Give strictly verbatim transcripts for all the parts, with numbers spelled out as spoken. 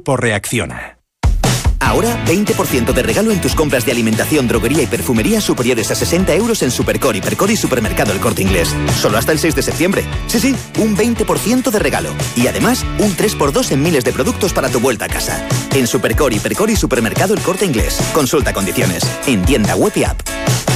cuerpo reacciona. Ahora, veinte por ciento de regalo en tus compras de alimentación, droguería y perfumería superiores a sesenta euros en Supercor, Hipercor y Supermercado El Corte Inglés. Solo hasta el seis de septiembre. Sí, sí, un veinte por ciento de regalo. Y además, un tres por dos en miles de productos para tu vuelta a casa. En Supercor, Hipercor y Supermercado El Corte Inglés. Consulta condiciones. En tienda web y app.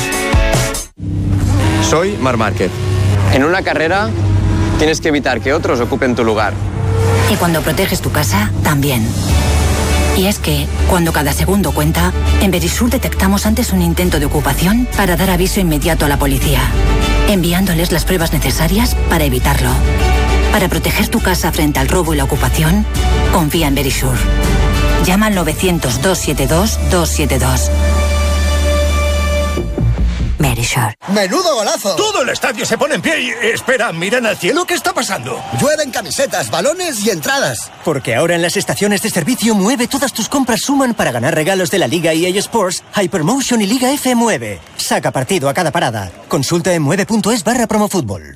Soy Marc Márquez. En una carrera, tienes que evitar que otros ocupen tu lugar. Y cuando proteges tu casa, también. Y es que, cuando cada segundo cuenta, en Verisur detectamos antes un intento de ocupación para dar aviso inmediato a la policía, enviándoles las pruebas necesarias para evitarlo. Para proteger tu casa frente al robo y la ocupación, confía en Verisur. Llama al novecientos, doscientos setenta y dos, doscientos setenta y dos. Verisur. ¡Menudo golazo! Todo el estadio se pone en pie y... Espera, ¿miran al cielo? ¿Qué está pasando? Llueven camisetas, balones y entradas. Porque ahora en las estaciones de servicio Mueve todas tus compras suman para ganar regalos de la Liga E A Sports, Hypermotion y Liga F Mueve. Saca partido a cada parada. Consulta en mueve.es barra promofútbol.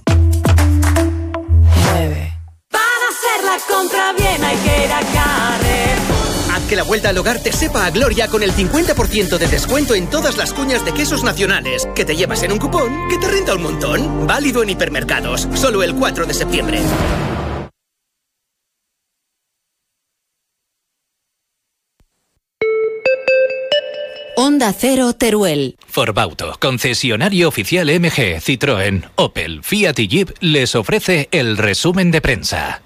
Mueve. Para hacer la compra bien hay que ir a Carrefour. Haz que la vuelta al hogar te sepa a gloria con el cincuenta por ciento de descuento en todas las cuñas de quesos nacionales, que te llevas en un cupón que te renta un montón. Válido en hipermercados, solo el cuatro de septiembre. Onda Cero Teruel. Forbauto, concesionario oficial M G, Citroën, Opel, Fiat y Jeep, les ofrece el resumen de prensa.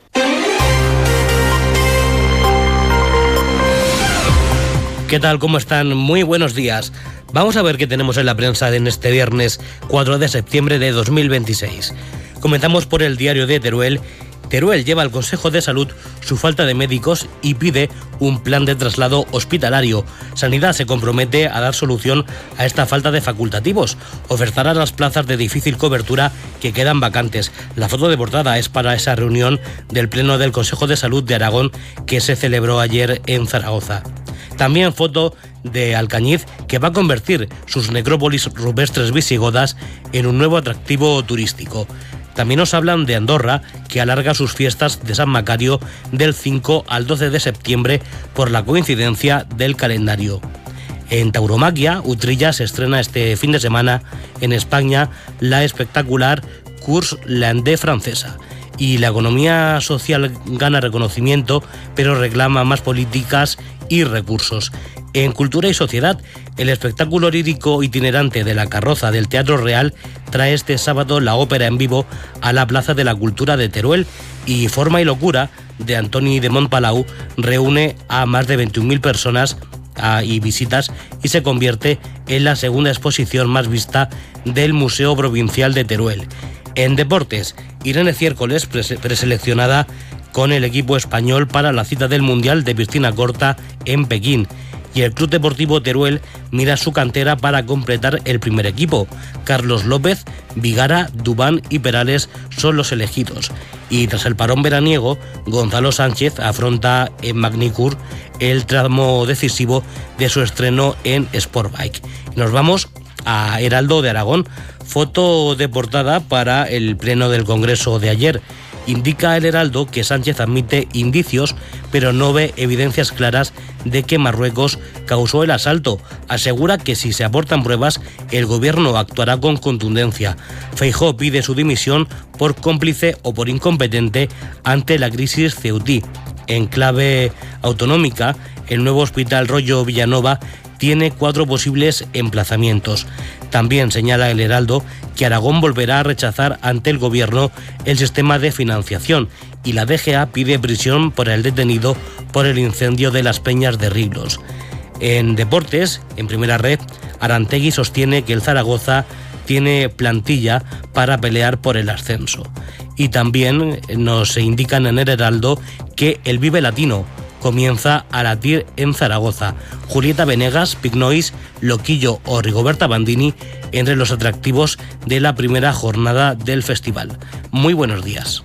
¿Qué tal? ¿Cómo están? Muy buenos días. Vamos a ver qué tenemos en la prensa en este viernes cuatro de septiembre de dos mil veintiséis. Comenzamos por el diario de Teruel. Teruel lleva al Consejo de Salud su falta de médicos y pide un plan de traslado hospitalario. Sanidad se compromete a dar solución a esta falta de facultativos. Ofertará las plazas de difícil cobertura que quedan vacantes. La foto de portada es para esa reunión del Pleno del Consejo de Salud de Aragón que se celebró ayer en Zaragoza. También foto de Alcañiz, que va a convertir sus necrópolis rupestres visigodas en un nuevo atractivo turístico. También nos hablan de Andorra, que alarga sus fiestas de San Macario del cinco al doce de septiembre por la coincidencia del calendario. En tauromaquia, Utrilla se estrena este fin de semana en España la espectacular Course Landais francesa. Y la economía social gana reconocimiento, pero reclama más políticas y recursos. En Cultura y Sociedad, el espectáculo lírico itinerante de la Carroza del Teatro Real trae este sábado la ópera en vivo a la Plaza de la Cultura de Teruel, y Forma y Locura, de Antoni de Montpalau, reúne a más de veintiún mil personas a, y visitas, y se convierte en la segunda exposición más vista del Museo Provincial de Teruel. En deportes, Irene Ciércoles, preseleccionada con el equipo español para la cita del Mundial de Piscina Corta en Pekín. Y el Club Deportivo Teruel mira su cantera para completar el primer equipo. Carlos López, Vigara, Dubán y Perales son los elegidos. Y tras el parón veraniego, Gonzalo Sánchez afronta en Magnicur el tramo decisivo de su estreno en Sportbike. Nos vamos a Heraldo de Aragón. Foto de portada para el pleno del Congreso de ayer. Indica el Heraldo que Sánchez admite indicios, pero no ve evidencias claras de que Marruecos causó el asalto. Asegura que si se aportan pruebas, el gobierno actuará con contundencia. Feijóo pide su dimisión por cómplice o por incompetente ante la crisis ceutí. En clave autonómica, el nuevo Hospital Rollo Villanova tiene cuatro posibles emplazamientos. También señala el Heraldo que Aragón volverá a rechazar ante el gobierno el sistema de financiación, y la D G A pide prisión por el detenido por el incendio de las Peñas de Riglos. En deportes, en Primera Red, Arantegui sostiene que el Zaragoza tiene plantilla para pelear por el ascenso. Y también nos indican en el Heraldo que el Vive Latino comienza a latir en Zaragoza. Julieta Venegas, Pignois, Loquillo o Rigoberta Bandini entre los atractivos de la primera jornada del festival. Muy buenos días.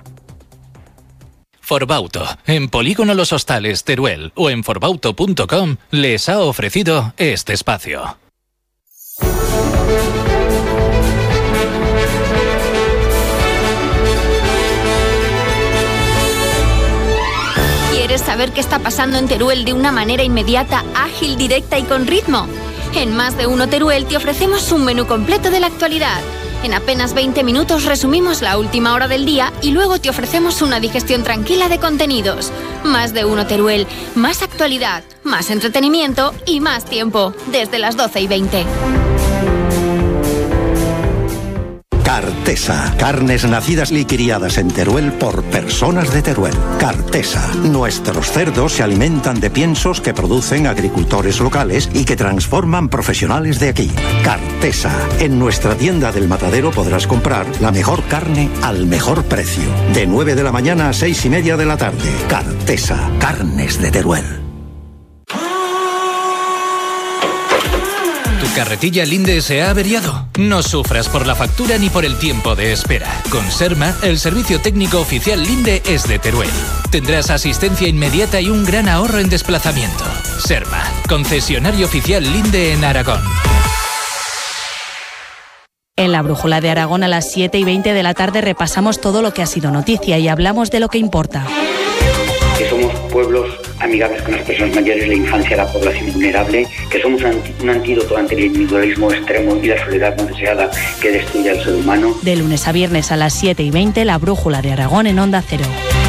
Forbauto, en Polígono Los Hostales, Teruel o en forbauto punto com les ha ofrecido este espacio. ¿Quieres saber qué está pasando en Teruel de una manera inmediata, ágil, directa y con ritmo? En Más de Uno Teruel te ofrecemos un menú completo de la actualidad. En apenas veinte minutos resumimos la última hora del día y luego te ofrecemos una digestión tranquila de contenidos. Más de Uno Teruel, más actualidad, más entretenimiento y más tiempo, desde las doce y veinte. Cartesa. Carnes nacidas y criadas en Teruel por personas de Teruel. Cartesa. Nuestros cerdos se alimentan de piensos que producen agricultores locales y que transforman profesionales de aquí. Cartesa. En nuestra tienda del Matadero podrás comprar la mejor carne al mejor precio. De nueve de la mañana a seis y media de la tarde. Cartesa. Carnes de Teruel. ¿Tu carretilla Linde se ha averiado? No sufras por la factura ni por el tiempo de espera. Con Serma, el servicio técnico oficial Linde es de Teruel. Tendrás asistencia inmediata y un gran ahorro en desplazamiento. Serma, concesionario oficial Linde en Aragón. En la Brújula de Aragón a las siete y veinte de la tarde repasamos todo lo que ha sido noticia y hablamos de lo que importa. Que somos pueblos amigables con las personas mayores, la infancia, la población vulnerable, que somos un antídoto ante el individualismo extremo y la soledad no deseada que destruye al ser humano. De lunes a viernes a las siete y veinte, la Brújula de Aragón en Onda Cero.